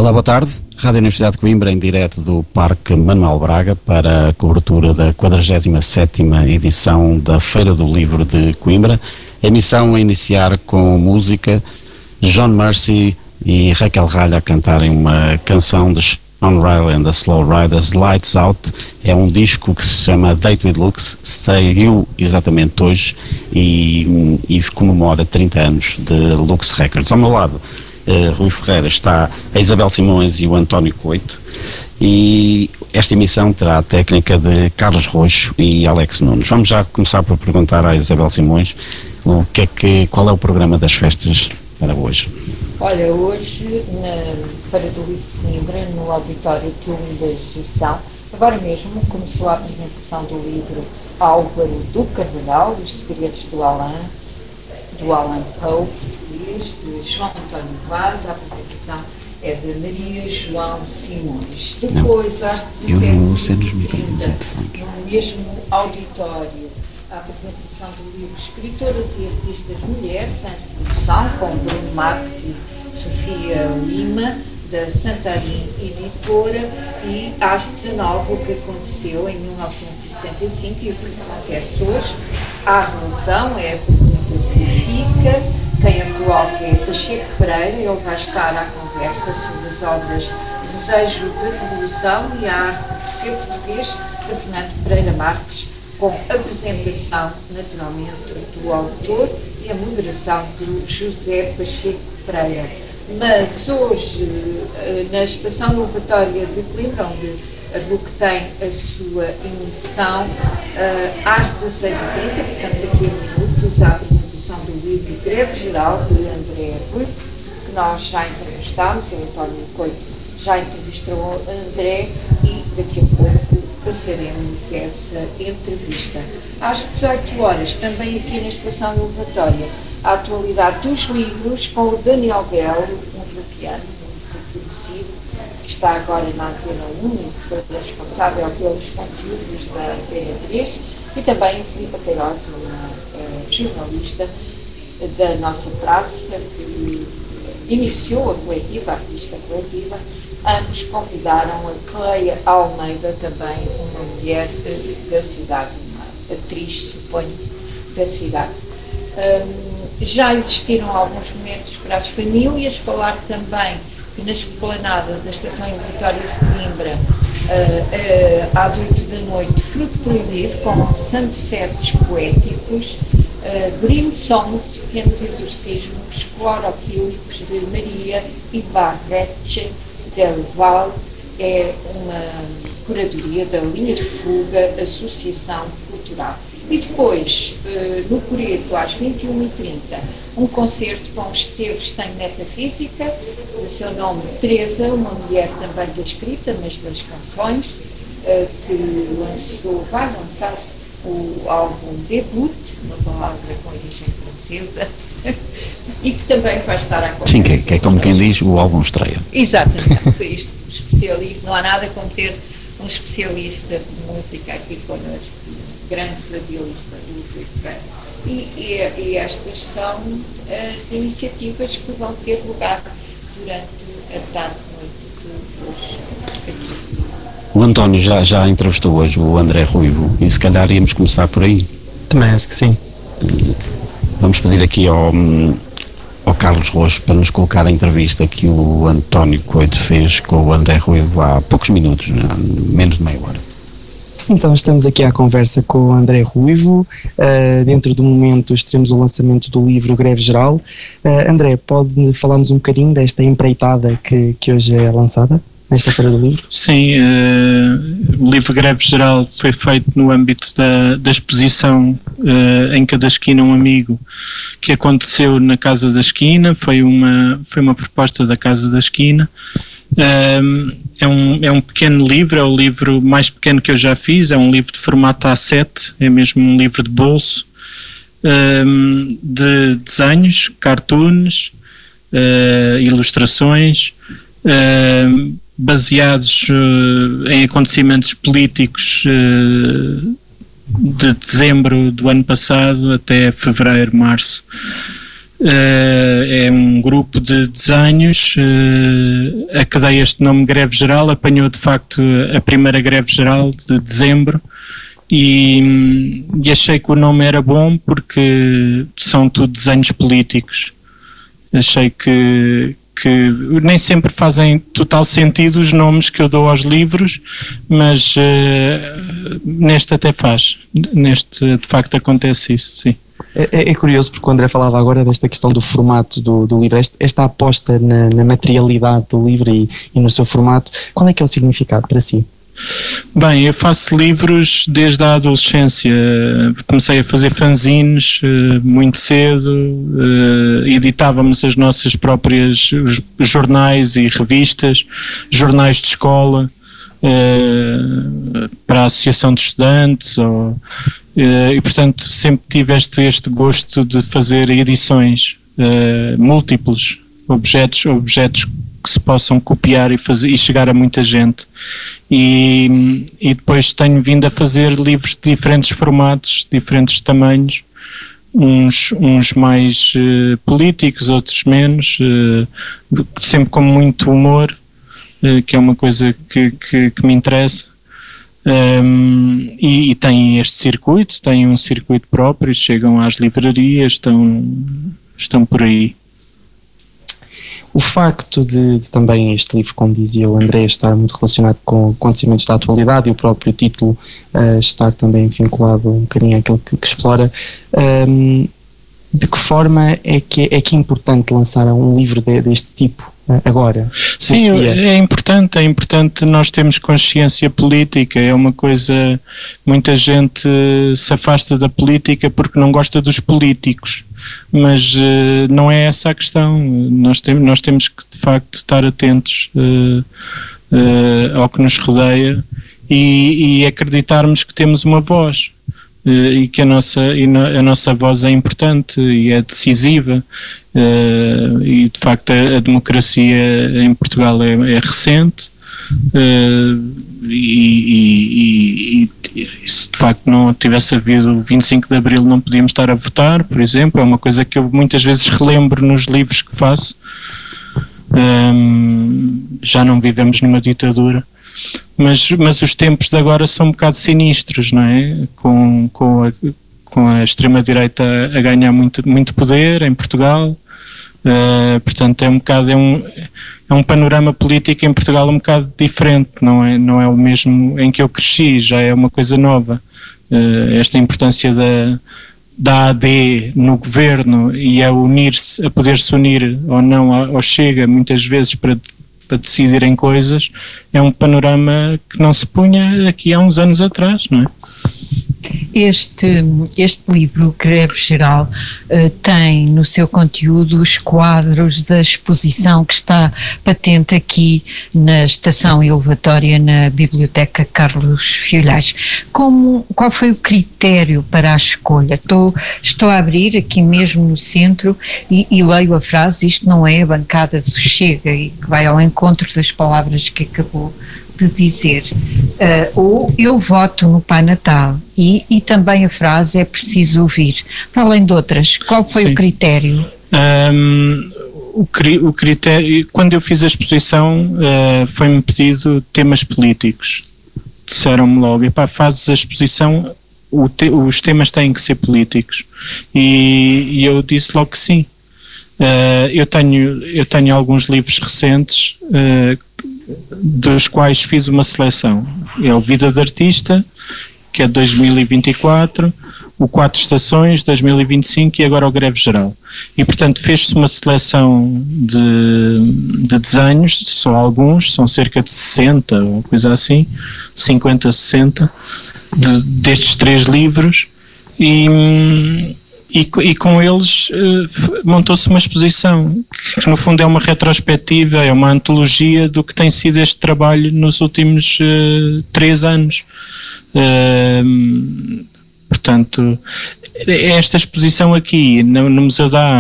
Olá, boa tarde. Rádio Universidade de Coimbra, em direto do Parque Manuel Braga, para a cobertura da 47ª edição da Feira do Livro de Coimbra. A emissão a iniciar com música, John Mercy e Raquel Ralha a cantarem uma canção de Sean Riley and the Slow Riders, Lights Out. É um disco que se chama Date with Lux, saiu exatamente hoje e comemora 30 anos de Lux Records. Ao meu lado, Rui Ferreira, está a Isabel Simões e o António Coito, e esta emissão terá a técnica de Carlos Roxo e Alex Nunes. Vamos já começar por perguntar à Isabel Simões qual é o programa das festas para hoje. Olha, hoje na Feira do Livro de Coimbra, no auditório Teolim da Exposição, agora mesmo começou a apresentação do livro Álvaro do Carvalhal, Os Segredos do Allan Poe, de João António Vaz. A apresentação é de Maria João Simões. Depois, às 17h30, no mesmo auditório, a apresentação do livro Escritoras e Artistas Mulheres em Revolução, com Bruno Marques e Sofia Lima, da Santarim Editora, e às 19h, o que aconteceu em 1975 e o que acontece hoje. A relação é a pergunta que fica. Quem a coloca é Pacheco Pereira. Ele vai estar à conversa sobre as obras Desejo de Revolução e a Arte de Ser Português, de Fernando Pereira Marques, com apresentação, naturalmente, do autor e a moderação do José Pacheco Pereira. Mas hoje, na Estação Inovatória de Coimbra, onde a RUC tem a sua emissão, às 16h30, portanto daqui a minutos, a apresentação do livro Greve Geral, de André Rui, que nós já entrevistámos. O António Coito já entrevistou André e daqui a pouco passaremos essa entrevista. Às 18h, também aqui na Estação Inovatória, a atualidade dos livros com o Daniel Belo, um ruquiano muito conhecido, que está agora na Antena 1 e que foi responsável pelos conteúdos da Antena 3, e também o Filipe Queiroz, um jornalista da nossa praça, que iniciou a coletiva, a revista coletiva. Ambos convidaram a Cleia Almeida, também uma mulher da cidade, uma atriz, suponho, da cidade. Já existiram alguns momentos para as famílias. Falar também que na esplanada da Estação Inovatória de Coimbra, às 20h, Fruto Proibido, com sunsets poéticos, Green Songs, pequenos exorcismos cloroquílicos, de Maria Ibarreche del Val. É uma curadoria da Linha de Fuga, Associação Cultural. E depois, no Coreto, às 21h30, um concerto com Esteves Sem Metafísica, de seu nome Teresa, uma mulher também da escrita, mas das canções, que vai lançar o álbum Debut, uma palavra com origem francesa, e que também vai estar a conversa. Sim, que é como quem diz, o álbum estreia. Exatamente, isto, especialista, não há nada como ter um especialista de música aqui connosco, grande radialista, do Rui Ferreira. E estas são as iniciativas que vão ter lugar durante a tarde-noite de hoje aqui. O António já entrevistou hoje o André Ruivo, e se calhar íamos começar por aí. Também acho que sim. Vamos pedir aqui ao Carlos Roxo para nos colocar a entrevista que o António Coito fez com o André Ruivo há poucos minutos, menos de meia hora. Então estamos aqui à conversa com o André Ruivo. Dentro de momentos teremos o lançamento do livro Greve Geral. André, pode falar-nos um bocadinho desta empreitada que hoje é lançada, nesta Feira do Livro? Sim, o livro Greve Geral foi feito no âmbito da exposição Em Cada Esquina um Amigo, que aconteceu na Casa da Esquina. Foi uma proposta da Casa da Esquina. É um pequeno livro, é o livro mais pequeno que eu já fiz, é um livro de formato A7, é mesmo um livro de bolso, de desenhos, cartoons, ilustrações, baseados em acontecimentos políticos de dezembro do ano passado até fevereiro, março. É um grupo de desenhos. A que dei este nome Greve Geral apanhou de facto a primeira greve geral de dezembro, e achei que o nome era bom porque são tudo desenhos políticos. Achei que nem sempre fazem total sentido os nomes que eu dou aos livros, mas neste até faz. Neste de facto acontece isso, sim. É curioso porque o André falava agora desta questão do formato do livro, esta aposta na materialidade do livro e no seu formato. Qual é que é o significado para si? Bem, eu faço livros desde a adolescência. Comecei a fazer fanzines muito cedo, editávamos as nossas próprias jornais e revistas, jornais de escola, para a Associação de Estudantes, e portanto sempre tive este gosto de fazer edições múltiplos, objetos que se possam copiar e chegar a muita gente, e depois tenho vindo a fazer livros de diferentes formatos, diferentes tamanhos, uns mais políticos, outros menos, sempre com muito humor, que é uma coisa que me interessa, e tem este circuito, tem um circuito próprio, chegam às livrarias, estão por aí. O facto de também este livro, como dizia o André, estar muito relacionado com acontecimentos da atualidade e o próprio título estar também vinculado um bocadinho àquilo que explora, de que forma é que é importante lançar um livro deste tipo agora? Sim, é importante nós termos consciência política. É uma coisa, muita gente se afasta da política porque não gosta dos políticos, mas não é essa a questão. Nós temos que de facto estar atentos ao que nos rodeia e acreditarmos que temos uma voz, e que a nossa voz é importante e é decisiva, e de facto a democracia em Portugal é recente, e se de facto não tivesse havido o 25 de Abril não podíamos estar a votar, por exemplo. É uma coisa que eu muitas vezes relembro nos livros que faço. Já não vivemos numa ditadura, mas os tempos de agora são um bocado sinistros, não é? Com a extrema-direita a ganhar muito poder em Portugal, portanto é um panorama político em Portugal um bocado diferente, não é o mesmo em que eu cresci, já é uma coisa nova. Esta importância da AD no governo e a poder-se unir ou não ao Chega muitas vezes para decidirem coisas, é um panorama que não se punha aqui há uns anos atrás, não é? Este livro, Greve Geral, tem no seu conteúdo os quadros da exposição que está patente aqui na estação elevatória na Biblioteca Carlos Filhais. Qual foi o critério para a escolha? Estou a abrir aqui mesmo no centro e leio a frase: isto não é a bancada do Chega, e que vai ao encontro das palavras que acabou de dizer, ou eu voto no Pai Natal, e também a frase é preciso ouvir, para além de outras. Qual foi Sim. o critério? O critério, quando eu fiz a exposição, foi-me pedido temas políticos. Disseram-me logo: fazes a exposição, os temas têm que ser políticos, e eu disse logo que sim. Eu tenho alguns livros recentes, dos quais fiz uma seleção. É o Vida de Artista, que é 2024, o 4 Estações, 2025, e agora o Greve Geral. E portanto fez-se uma seleção de desenhos, só alguns, são cerca de 60 ou coisa assim, 50, 60, destes 3 livros, e com eles montou-se uma exposição que no fundo é uma retrospectiva, é uma antologia do que tem sido este trabalho nos últimos 3 anos. Portanto, esta exposição aqui no Museu da Arte